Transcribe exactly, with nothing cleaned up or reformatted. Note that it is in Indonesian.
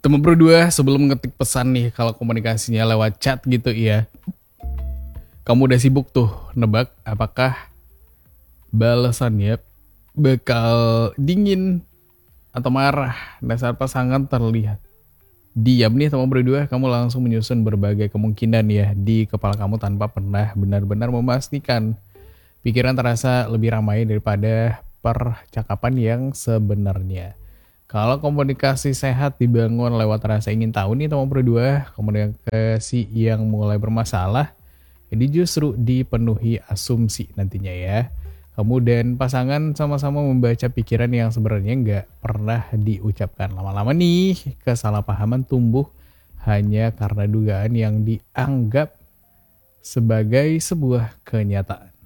Teman berdua sebelum ngetik pesan nih kalau komunikasinya lewat chat gitu ya. Kamu udah sibuk tuh nebak apakah balasannya bakal dingin atau marah. Dasar pasangan terlihat diam nih teman berdua, kamu langsung menyusun berbagai kemungkinan ya di kepala kamu tanpa pernah benar-benar memastikan. Pikiran terasa lebih ramai daripada percakapan yang sebenarnya. Kalau komunikasi sehat dibangun lewat rasa ingin tahu nih teman berdua, komunikasi yang mulai bermasalah, jadi justru dipenuhi asumsi nantinya ya. Kamu dan pasangan sama-sama membaca pikiran yang sebenarnya nggak pernah diucapkan. Lama-lama nih, kesalahpahaman tumbuh hanya karena dugaan yang dianggap sebagai sebuah kenyataan.